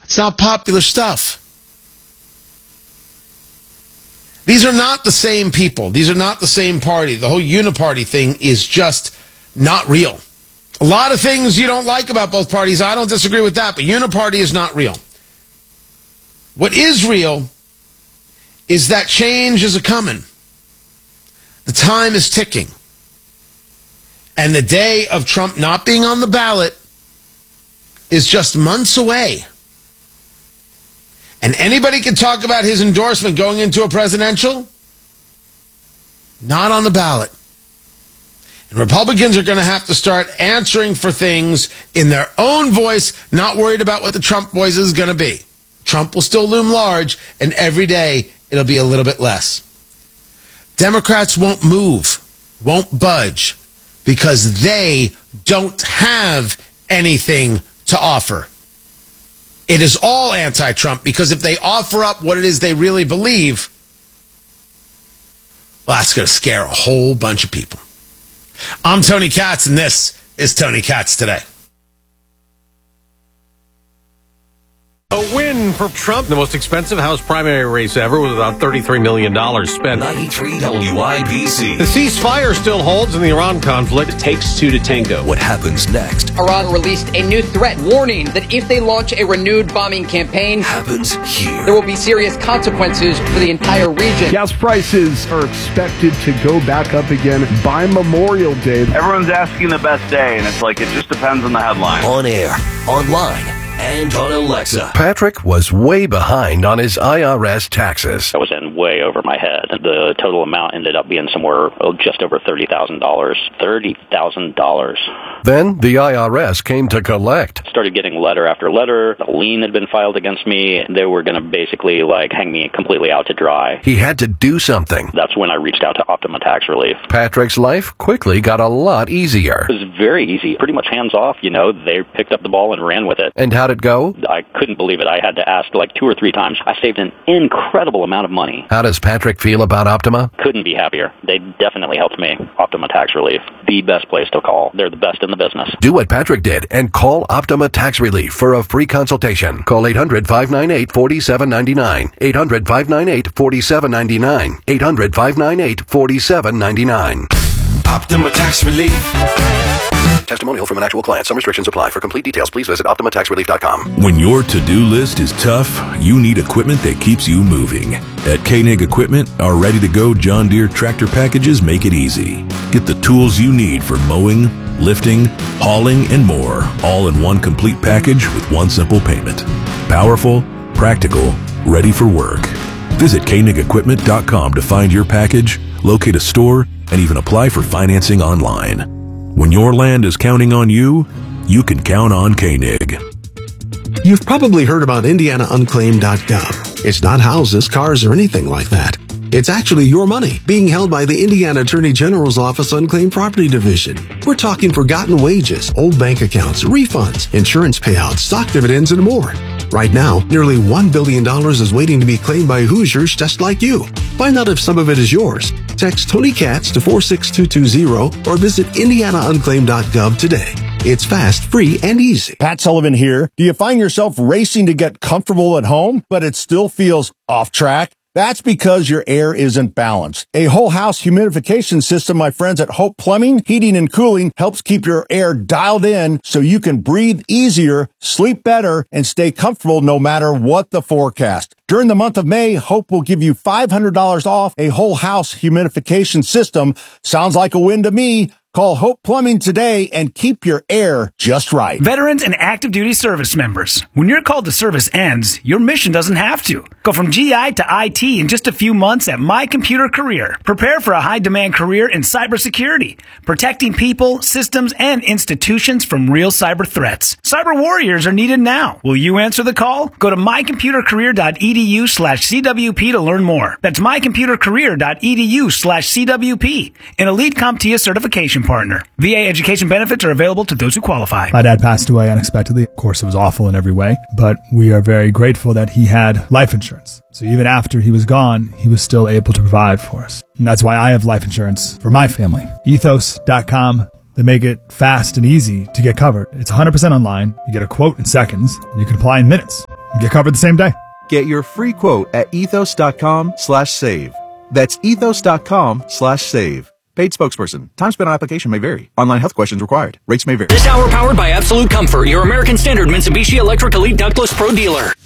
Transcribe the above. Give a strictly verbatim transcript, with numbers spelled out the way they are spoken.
It's not popular stuff. These are not the same people. These are not the same party. The whole uniparty thing is just not real. A lot of things you don't like about both parties. I don't disagree with that, but uniparty is not real. What is real is that change is a-coming. The time is ticking. And the day of Trump not being on the ballot is just months away. And anybody can talk about his endorsement going into a presidential, not on the ballot. And Republicans are going to have to start answering for things in their own voice, not worried about what the Trump voice is going to be. Trump will still loom large, and every day it'll be a little bit less. Democrats won't move, won't budge, because they don't have anything to offer. It is all anti-Trump, because if they offer up what it is they really believe, well, that's going to scare a whole bunch of people. I'm Tony Katz, and this is Tony Katz Today. A win for Trump. The most expensive House primary race ever was about thirty-three million dollars spent. ninety-three W I B C. The ceasefire still holds in the Iran conflict. It takes two to tango. What happens next? Iran released a new threat, warning that if they launch a renewed bombing campaign, happens here. There will be serious consequences for the entire region. Gas prices are expected to go back up again by Memorial Day. Everyone's asking the best day, and it's like it just depends on the headline. On air, online, and on Alexa. Patrick was way behind on his I R S taxes. I was in way over my head. The total amount ended up being somewhere oh, just over thirty thousand dollars. thirty thousand dollars. Then the I R S came to collect. Started getting letter after letter. A lien had been filed against me. They were going to basically like hang me completely out to dry. He had to do something. That's when I reached out to Optima Tax Relief. Patrick's life quickly got a lot easier. It was very easy. Pretty much hands off, you know. They picked up the ball and ran with it. And how'd it go? I couldn't believe it. I had to ask like two or three times. I saved an incredible amount of money. How does Patrick feel about Optima? Couldn't be happier. They definitely helped me. Optima Tax Relief. The best place to call. They're the best in the business. Do what Patrick did and call Optima Tax Relief for a free consultation. Call eight hundred, five nine eight, four seven nine nine. eight hundred, five nine eight, four seven nine nine. eight hundred, five nine eight, four seven nine nine. Optima Tax Relief. Testimonial from an actual client. Some restrictions apply. For complete details, please visit optima tax relief dot com. When your to-do list is tough, you need equipment that keeps you moving. At Koenig Equipment, our ready-to-go John Deere tractor packages make it easy. Get the tools you need for mowing, lifting, hauling, and more, all in one complete package with one simple payment. Powerful, practical, ready for work. Visit Koenig Equipment dot com to find your package, locate a store, and even apply for financing online. When your land is counting on you, you can count on Koenig. You've probably heard about Indiana Unclaimed dot gov. It's not houses, cars, or anything like that. It's actually your money being held by the Indiana Attorney General's Office Unclaimed Property Division. We're talking forgotten wages, old bank accounts, refunds, insurance payouts, stock dividends, and more. Right now, nearly one billion dollars is waiting to be claimed by Hoosiers just like you. Find out if some of it is yours. Text Tony Katz to four six two two zero or visit Indiana Unclaimed dot gov today. It's fast, free, and easy. Pat Sullivan here. Do you find yourself racing to get comfortable at home, but it still feels off track? That's because your air isn't balanced. A whole house humidification system, my friends at Hope Plumbing, Heating and Cooling, helps keep your air dialed in so you can breathe easier, sleep better, and stay comfortable no matter what the forecast. During the month of May, Hope will give you five hundred dollars off a whole house humidification system. Sounds like a win to me. Call Hope Plumbing today and keep your air just right. Veterans and active duty service members. When your call to service ends, your mission doesn't have to. Go from G I to I T in just a few months at My Computer Career. Prepare for a high-demand career in cybersecurity, protecting people, systems, and institutions from real cyber threats. Cyber warriors are needed now. Will you answer the call? Go to my computer career dot e d u slash C W P to learn more. That's my computer career dot e d u slash C W P, an elite CompTIA certification partner. V A education benefits are available to those who qualify. My dad passed away unexpectedly. Of course, it was awful in every way, but we are very grateful that he had life insurance. So even after he was gone, he was still able to provide for us. And that's why I have life insurance for my family. ethos dot com. They make it fast and easy to get covered. It's one hundred percent online. You get a quote in seconds, and you can apply in minutes. Get covered the same day. Get your free quote at ethos.com slash save. That's ethos.com slash save. Paid spokesperson. Time spent on application may vary. Online health questions required. Rates may vary. This hour powered by Absolute Comfort, your American Standard Mitsubishi Electric Elite Ductless Pro dealer.